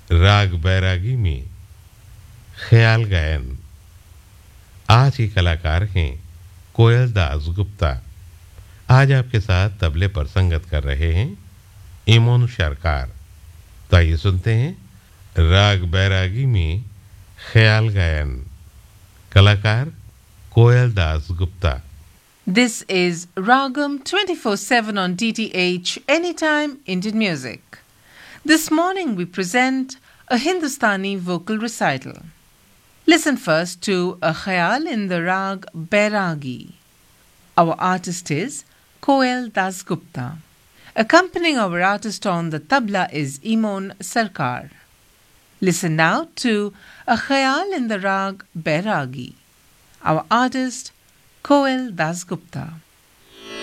राग बैरागी में ख्याल गायन। आज के कलाकार हैं कोयल दास गुप्ता। आज आपके साथ तबले पर संगत कर रहे हैं इमोन सरकार। तो आइए सुनते हैं राग बैरागी में ख्याल गायन। कलाकार कोयल Das Gupta. This is Ragam 24/7 on DTH Anytime Indian Music. This morning we present a Hindustani vocal recital. Listen first to a khayal in the rag Bairagi. Our artist is Koel Das Gupta. Accompanying our artist on the tabla is Imon Sarkar. Listen now to a khayal in the rag Bairagi. Our artist Koel Das Gupta.